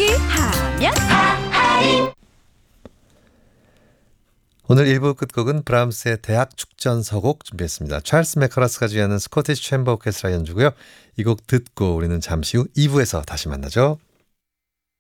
하면 오늘 1부 끝곡은 브람스의 대학 축전서곡 준비했습니다. 찰스 맥커라스가 지휘하는 스코티시 챔버 오케스트라 연주고요. 이 곡 듣고 우리는 잠시 후 2부에서 다시 만나죠.